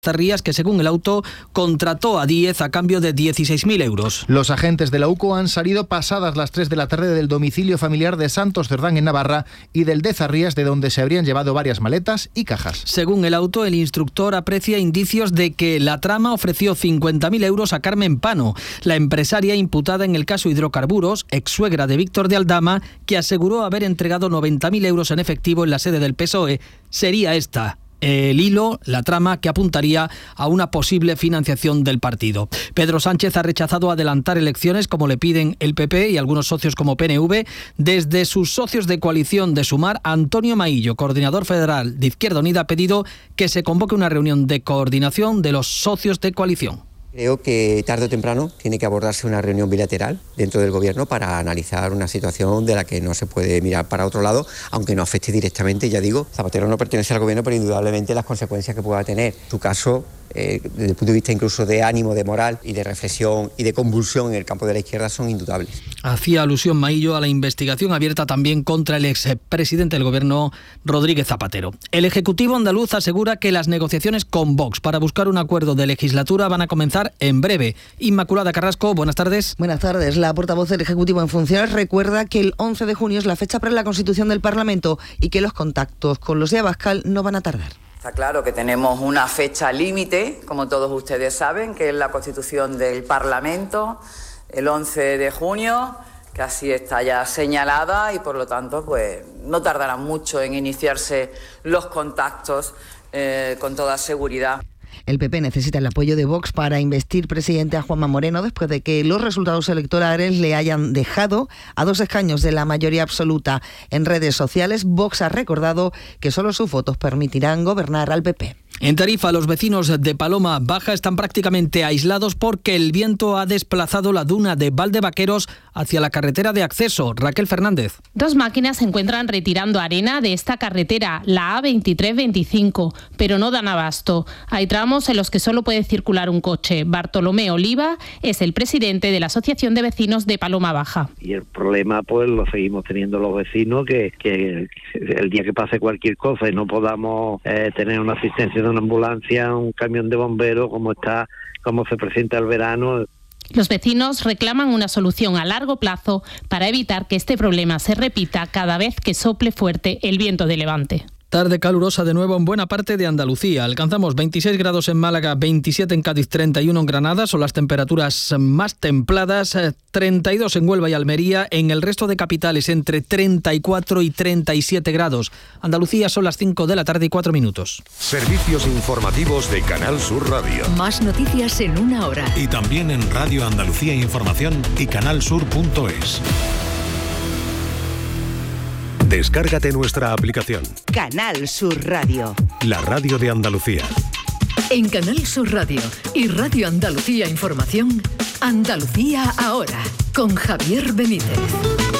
Zarrías, que según el auto contrató a Díez a cambio de 16.000 euros. Los agentes de la UCO han salido pasadas las 3 de la tarde del domicilio familiar de Santos Cerdán en Navarra y del de Zarrías, de donde se habrían llevado varias maletas y cajas. Según el auto, el instructor aprecia indicios de que la trama ofreció 50.000 euros a Carmen Pano, la empresaria imputada en el caso Hidrocarburos, ex-suegra de Víctor de Aldama, que aseguró haber entregado 90.000 euros en efectivo en la sede del PSOE. Sería esta el hilo, la trama que apuntaría a una posible financiación del partido. Pedro Sánchez ha rechazado adelantar elecciones como le piden el PP y algunos socios como PNV. Desde sus socios de coalición de Sumar, Antonio Maillo, coordinador federal de Izquierda Unida, ha pedido que se convoque una reunión de coordinación de los socios de coalición. Creo que tarde o temprano tiene que abordarse una reunión bilateral dentro del Gobierno para analizar una situación de la que no se puede mirar para otro lado, aunque no afecte directamente. Ya digo, Zapatero no pertenece al Gobierno, pero indudablemente las consecuencias que pueda tener su caso, desde el punto de vista incluso de ánimo, de moral y de reflexión y de convulsión en el campo de la izquierda, son indudable. Hacía alusión Maillo a la investigación abierta también contra el expresidente del Gobierno, Rodríguez Zapatero. El Ejecutivo andaluz asegura que las negociaciones con Vox para buscar un acuerdo de legislatura van a comenzar en breve. Inmaculada Carrasco, buenas tardes. Buenas tardes. La portavoz del Ejecutivo en funciones recuerda que el 11 de junio es la fecha para la constitución del Parlamento y que los contactos con los de Abascal no van a tardar. Está claro que tenemos una fecha límite, como todos ustedes saben, que es la constitución del Parlamento, el 11 de junio, que así está ya señalada y por lo tanto pues no tardará mucho en iniciarse los contactos con toda seguridad. El PP necesita el apoyo de Vox para investir presidente a Juanma Moreno después de que los resultados electorales le hayan dejado a 2 escaños de la mayoría absoluta. En redes sociales, Vox ha recordado que solo sus votos permitirán gobernar al PP. En Tarifa, los vecinos de Paloma Baja están prácticamente aislados porque el viento ha desplazado la duna de Valdevaqueros hacia la carretera de acceso. Raquel Fernández. 2 máquinas se encuentran retirando arena de esta carretera, la A2325, pero no dan abasto. Hay tramos en los que solo puede circular un coche. Bartolomé Oliva es el presidente de la Asociación de Vecinos de Paloma Baja. Y el problema pues lo seguimos teniendo los vecinos, que el día que pase cualquier cosa y no podamos tener una asistencia de una ambulancia, un camión de bomberos, como se presenta el verano. Los vecinos reclaman una solución a largo plazo para evitar que este problema se repita cada vez que sople fuerte el viento de levante. Tarde calurosa de nuevo en buena parte de Andalucía. Alcanzamos 26 grados en Málaga, 27 en Cádiz, 31 en Granada. Son las temperaturas más templadas. 32 en Huelva y Almería. En el resto de capitales entre 34 y 37 grados. Andalucía, son las 5 de la tarde y 4 minutos. Servicios informativos de Canal Sur Radio. Más noticias en una hora. Y también en Radio Andalucía Información y canalsur.es. Descárgate nuestra aplicación. Canal Sur Radio. La radio de Andalucía. En Canal Sur Radio y Radio Andalucía Información, Andalucía ahora, con Javier Benítez.